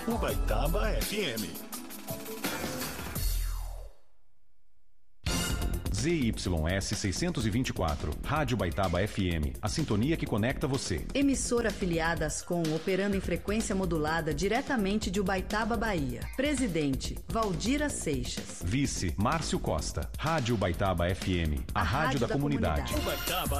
Ubaitaba FM. ZYS 624, Rádio Ubaitaba FM, a sintonia que conecta você. Emissora afiliada Ascom, operando em frequência modulada diretamente de Ubaitaba, Bahia. Presidente, Valdira Seixas. Vice, Márcio Costa. Rádio Ubaitaba FM, a rádio da comunidade. Ubaitaba